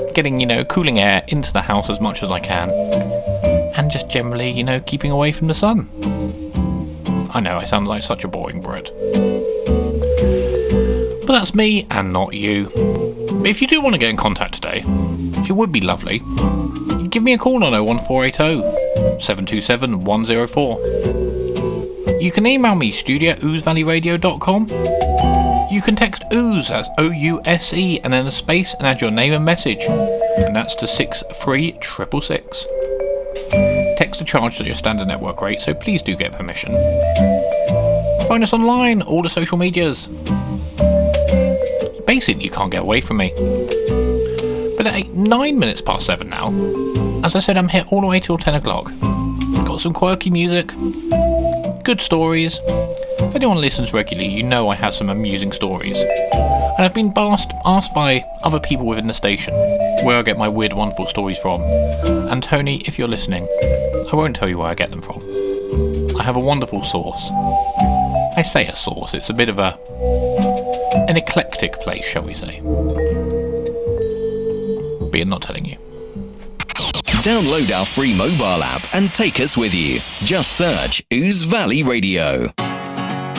getting, cooling air into the house as much as I can, and just generally, keeping away from the sun. I know I sound like such a boring Brit, but that's me and not you. If you do want to get in contact today, it would be lovely. Give me a call on 01480 727 104. You can email me, studio@oozevalleyradio.com. You can text OOZE, that's OUSE, and then a space and add your name and message, and that's to 63666. Text are charged at your standard network rate, so please do get permission. Find us online, all the social medias. Basically, you can't get away from me. But at 9 minutes past 7 now, as I said, I'm here all the way till 10 o'clock. Got some quirky music, good stories. If anyone listens regularly, you know I have some amusing stories. And I've been asked by other people within the station where I get my weird, wonderful stories from. And Tony, if you're listening, I won't tell you where I get them from. I have a wonderful source. I say a source, it's a bit of an eclectic place, shall we say. But I'm not telling you. Download our free mobile app and take us with you. Just search Ooze Valley Radio.